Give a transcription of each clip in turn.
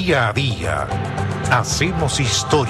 Día a día hacemos historia.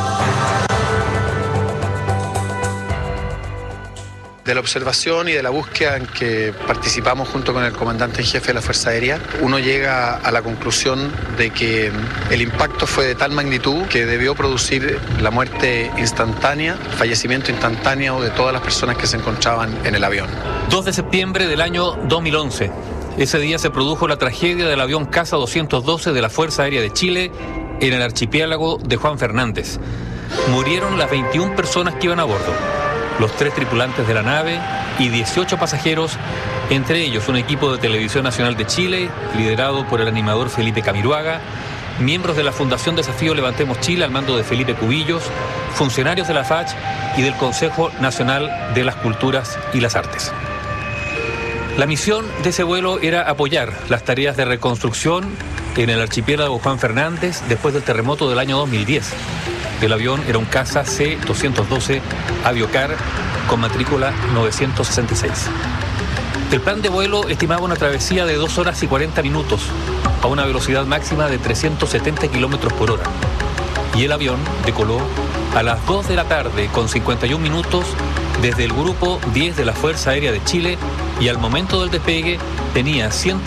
De la observación y de la búsqueda en que participamos junto con el comandante en jefe de la Fuerza Aérea, uno llega a la conclusión de que el impacto fue de tal magnitud que debió producir la muerte instantánea, fallecimiento instantáneo de todas las personas que se encontraban en el avión. 2 de septiembre del año 2011. Ese día se produjo la tragedia del avión Casa 212 de la Fuerza Aérea de Chile en el archipiélago de Juan Fernández. Murieron las 21 personas que iban a bordo, los 3 tripulantes de la nave y 18 pasajeros, entre ellos un equipo de Televisión Nacional de Chile, liderado por el animador Felipe Camiroaga, miembros de la Fundación Desafío Levantemos Chile al mando de Felipe Cubillos, funcionarios de la FACH y del Consejo Nacional de las Culturas y las Artes. La misión de ese vuelo era apoyar las tareas de reconstrucción en el archipiélago Juan Fernández después del terremoto del año 2010. El avión era un Casa C-212 Aviocar con matrícula 966. El plan de vuelo estimaba una travesía de 2 horas y 40 minutos a una velocidad máxima de 370 kilómetros por hora. Y el avión decoló a las 2 de la tarde con 51 minutos desde el Grupo 10 de la Fuerza Aérea de Chile y al momento del despegue tenía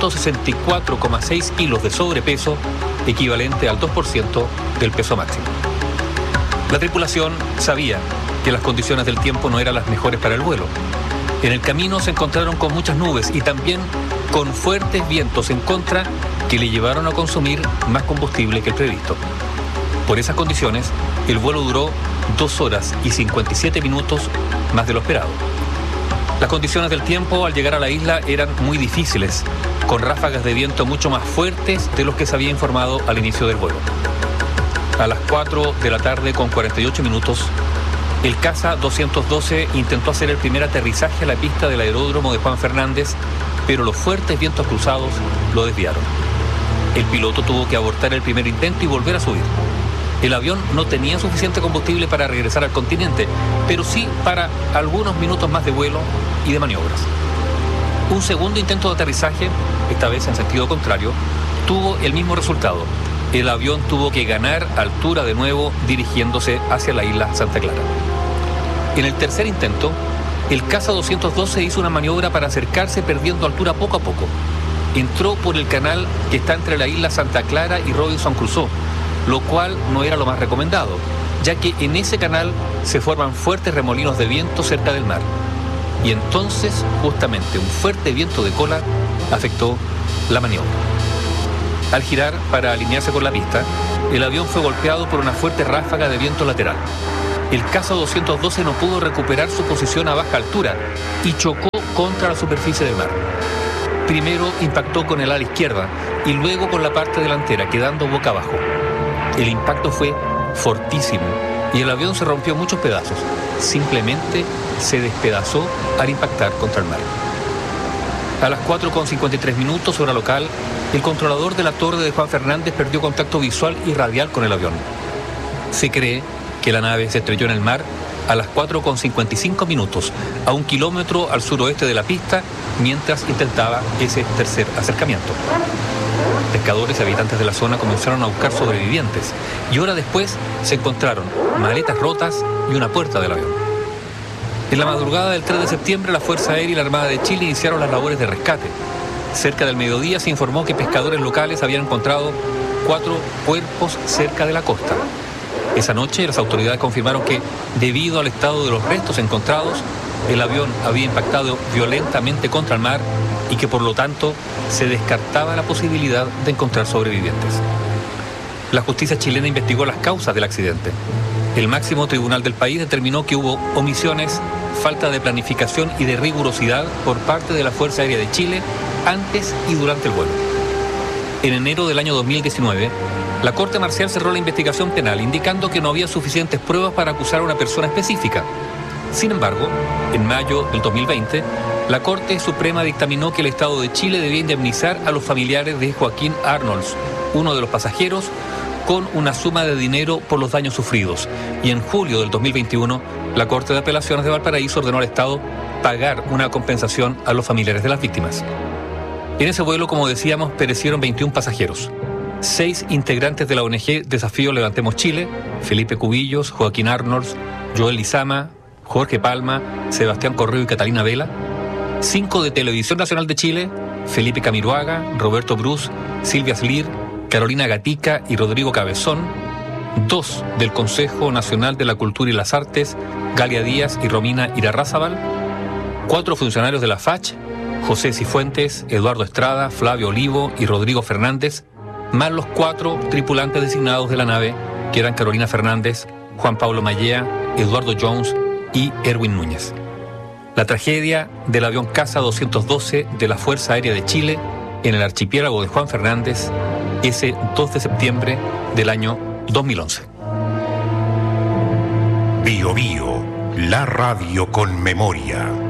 164,6 kilos de sobrepeso, equivalente al 2% del peso máximo. La tripulación sabía que las condiciones del tiempo no eran las mejores para el vuelo. En el camino se encontraron con muchas nubes y también con fuertes vientos en contra que le llevaron a consumir más combustible que el previsto. Por esas condiciones, el vuelo duró 2 horas y 57 minutos más de lo esperado. Las condiciones del tiempo al llegar a la isla eran muy difíciles, con ráfagas de viento mucho más fuertes de los que se había informado al inicio del vuelo. A las 4 de la tarde con 48 minutos, el Casa 212 intentó hacer el primer aterrizaje a la pista del aeródromo de Juan Fernández, pero los fuertes vientos cruzados lo desviaron. El piloto tuvo que abortar el primer intento y volver a subir. El avión no tenía suficiente combustible para regresar al continente, pero sí para algunos minutos más de vuelo y de maniobras. Un segundo intento de aterrizaje, esta vez en sentido contrario, tuvo el mismo resultado. El avión tuvo que ganar altura de nuevo dirigiéndose hacia la isla Santa Clara. En el tercer intento, el Casa 212 hizo una maniobra para acercarse perdiendo altura poco a poco. Entró por el canal que está entre la isla Santa Clara y Robinson Crusoe, lo cual no era lo más recomendado, ya que en ese canal se forman fuertes remolinos de viento cerca del mar. Y entonces, justamente, un fuerte viento de cola afectó la maniobra. Al girar para alinearse con la pista, el avión fue golpeado por una fuerte ráfaga de viento lateral. El Casa 212 no pudo recuperar su posición a baja altura y chocó contra la superficie del mar. Primero impactó con el ala izquierda y luego con la parte delantera, quedando boca abajo. El impacto fue fortísimo y el avión se rompió en muchos pedazos. Simplemente se despedazó al impactar contra el mar. A las 4:53 minutos, hora local, el controlador de la torre de Juan Fernández perdió contacto visual y radial con el avión. Se cree que la nave se estrelló en el mar a las 4:55 minutos, a 1 kilómetro al suroeste de la pista, mientras intentaba ese tercer acercamiento. Pescadores y habitantes de la zona comenzaron a buscar sobrevivientes y horas después se encontraron maletas rotas y una puerta del avión. En la madrugada del 3 de septiembre, la Fuerza Aérea y la Armada de Chile iniciaron las labores de rescate. Cerca del mediodía se informó que pescadores locales habían encontrado 4 cuerpos cerca de la costa. Esa noche las autoridades confirmaron que, debido al estado de los restos encontrados, el avión había impactado violentamente contra el mar y que por lo tanto se descartaba la posibilidad de encontrar sobrevivientes. La justicia chilena investigó las causas del accidente. El máximo tribunal del país determinó que hubo omisiones, falta de planificación y de rigurosidad por parte de la Fuerza Aérea de Chile antes y durante el vuelo. En enero del año 2019, la Corte Marcial cerró la investigación penal, indicando que no había suficientes pruebas para acusar a una persona específica. Sin embargo, en mayo del 2020, la Corte Suprema dictaminó que el Estado de Chile debía indemnizar a los familiares de Joaquín Arnolds, uno de los pasajeros, con una suma de dinero por los daños sufridos. Y en julio del 2021, la Corte de Apelaciones de Valparaíso ordenó al Estado pagar una compensación a los familiares de las víctimas. En ese vuelo, como decíamos, perecieron 21 pasajeros. 6 integrantes de la ONG Desafío Levantemos Chile: Felipe Cubillos, Joaquín Arnolds, Joel Lizama, Jorge Palma, Sebastián Correo y Catalina Vela. 5 de Televisión Nacional de Chile: Felipe Camiroaga, Roberto Bruce, Silvia Slir, Carolina Gatica y Rodrigo Cabezón. 2 del Consejo Nacional de la Cultura y las Artes: Galia Díaz y Romina Irarrázaval. 4 funcionarios de la FACH: José Cifuentes, Eduardo Estrada, Flavio Olivo y Rodrigo Fernández, más los 4 tripulantes designados de la nave, que eran Carolina Fernández, Juan Pablo Mallea, Eduardo Jones y Erwin Núñez. La tragedia del avión Casa 212 de la Fuerza Aérea de Chile en el archipiélago de Juan Fernández, ese 2 de septiembre del año 2011. Bio Bio, la radio con memoria.